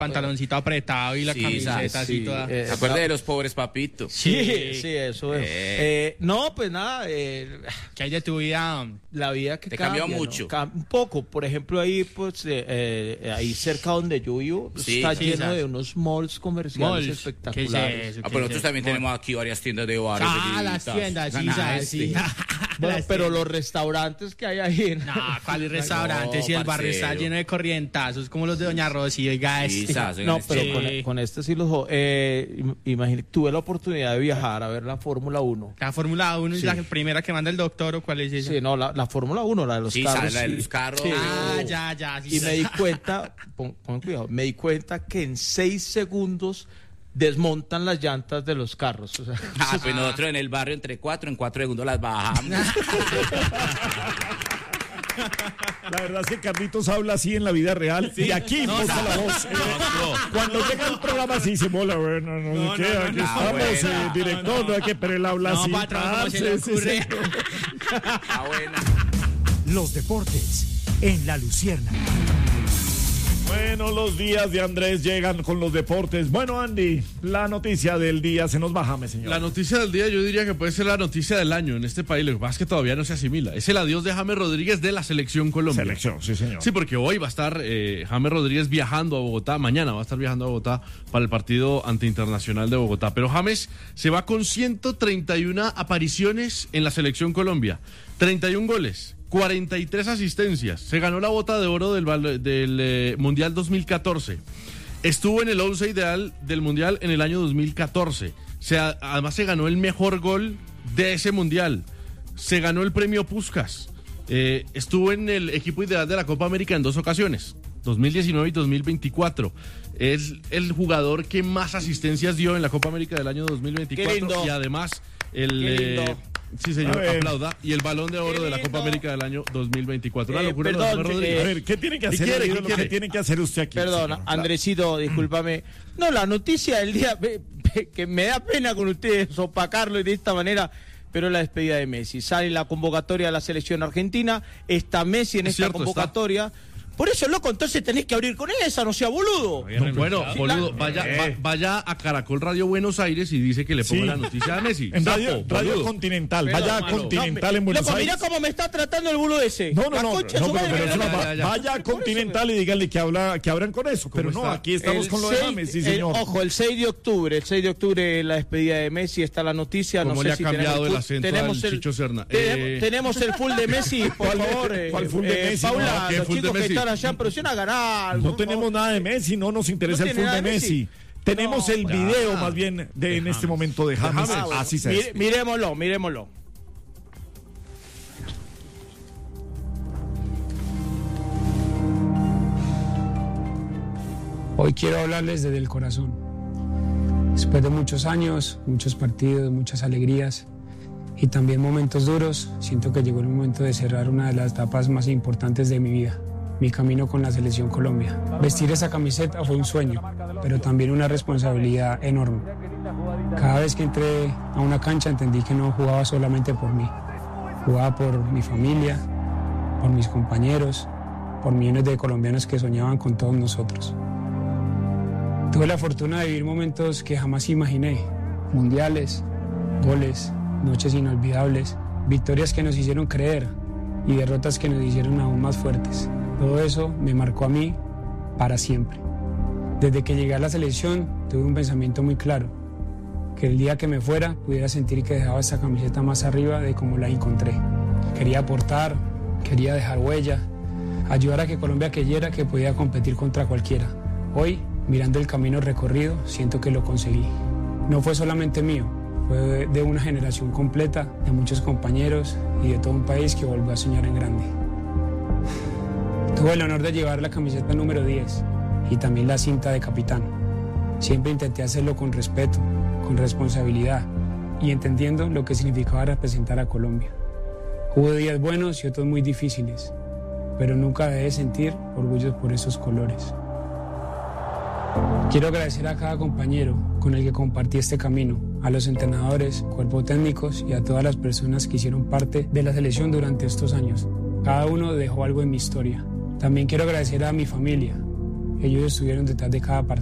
pantaloncito apretado y la camiseta así toda. ¿Se acuerda de los pobres papitos? Sí, eso es. No, pues nada. ¿Qué hay de tu vida? La vida que te cambia, cambió mucho. ¿no? Un poco. Por ejemplo, ahí pues ahí cerca donde yo vivo está lleno de unos malls comerciales espectaculares. ¿Qué es eso? Pues nosotros también tenemos aquí varias tiendas de bares. Las tiendas, sí. Bueno, pero los restaurantes que hay ahí. No, ¿cuáles restaurantes? Si el barrio está lleno de corrientazos, como los de Doña Rosy, oiga, No, pero con este sí los... imagínate, tuve la oportunidad de viajar a ver la Fórmula 1. La Fórmula 1 es la primera que manda el doctor, ¿o cuál es esa? Sí, no, la Fórmula 1, la de los carros. La de los carros. Sí. Ya. Y me di cuenta, pongan cuidado, me di cuenta que en 6 segundos desmontan las llantas de los carros. O sea, pues nosotros en el barrio en 4 segundos las bajamos. La verdad es que Carlitos habla así en la vida real y aquí posa la voz. Cuando llega el programa así dice, hola, bueno, aquí estamos, director, no hay que, pero él habla así. Patrón, ¿cómo se le ocurre? Los deportes en La Lucierna. Bueno, los días de Andrés llegan con los deportes. Bueno, Andy, la noticia del día se nos baja, señor. La noticia del día yo diría que puede ser la noticia del año en este país. Lo que pasa es que todavía no se asimila. Es el adiós de James Rodríguez de la Selección Colombia. Selección, sí, señor. Sí, porque hoy va a estar James Rodríguez viajando a Bogotá. Mañana va a estar viajando a Bogotá para el partido ante Internacional de Bogotá. Pero James se va con 131 apariciones en la Selección Colombia. 31 goles. 43 asistencias. Se ganó la bota de oro del Mundial 2014. Estuvo en el 11 ideal del Mundial en el año 2014. Además se ganó el mejor gol de ese Mundial. Se ganó el premio Puskás. Estuvo en el equipo ideal de la Copa América en 2 ocasiones, 2019 y 2024. Es el jugador que más asistencias dio en la Copa América del año 2024. Y además sí, señor, aplauda. Y el Balón de Oro de la Copa América del año 2024. Una locura. Perdón, a ver, ¿qué tiene que hacer? ¿Qué tiene que hacer usted aquí? Perdón, Andresito, discúlpame. No, la noticia del día, que me da pena con ustedes opacarlo y de esta manera, pero la despedida de Messi. Sale la convocatoria de la selección argentina, está Messi en esta convocatoria. Por eso, loco, entonces tenés que abrir con esa, no sea boludo. Bueno, boludo, vaya a Caracol Radio Buenos Aires y dice que le ponga la noticia a Messi. En Radio Continental, vaya a Continental en Buenos Aires. Mirá cómo me está tratando el boludo ese. Vaya a Continental y díganle que abran con eso. Pero no, aquí estamos con lo de James, sí, señor. Ojo, el 6 de octubre, la despedida de Messi, está la noticia. ¿Cómo le ha cambiado el acento al Chicho Serna? Tenemos el full de Messi, por favor. ¿Cuál full de Messi? Paula, los chicos que están allá en producción a ganar. No tenemos nada de Messi, no nos interesa el full de Messi. Tenemos el video más bien en este momento de James. Así se Miremoslo. Hoy quiero hablarles desde el corazón. Después de muchos años, muchos partidos, muchas alegrías y también momentos duros, siento que llegó el momento de cerrar una de las etapas más importantes de mi vida. Mi camino con la Selección Colombia. Vestir esa camiseta fue un sueño, pero también una responsabilidad enorme. Cada vez que entré a una cancha entendí que no jugaba solamente por mí. Jugaba por mi familia, por mis compañeros, por millones de colombianos que soñaban con todos nosotros. Tuve la fortuna de vivir momentos que jamás imaginé. Mundiales, goles, noches inolvidables, victorias que nos hicieron creer y derrotas que nos hicieron aún más fuertes. Todo eso me marcó a mí para siempre. Desde que llegué a la selección tuve un pensamiento muy claro, que el día que me fuera pudiera sentir que dejaba esa camiseta más arriba de como la encontré. Quería aportar, quería dejar huella, ayudar a que Colombia creyera que podía competir contra cualquiera. Hoy, mirando el camino recorrido, siento que lo conseguí. No fue solamente mío, fue de una generación completa, de muchos compañeros y de todo un país que volvió a soñar en grande. Tuve el honor de llevar la camiseta número 10 y también la cinta de capitán. Siempre intenté hacerlo con respeto, con responsabilidad y entendiendo lo que significaba representar a Colombia. Hubo días buenos y otros muy difíciles, pero nunca dejé de sentir orgullo por esos colores. Quiero agradecer a cada compañero con el que compartí este camino, a los entrenadores, cuerpos técnicos y a todas las personas que hicieron parte de la selección durante estos años. Cada uno dejó algo en mi historia. También quiero agradecer a mi familia, Ellos estuvieron detrás de cada partido.